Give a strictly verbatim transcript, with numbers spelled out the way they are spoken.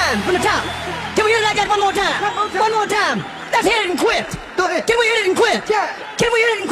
time from the top. Can we hear that guy one more time? One more time. Let's hit it and quit. Go ahead. Can we hit it and quit? Yeah. Can we hit it and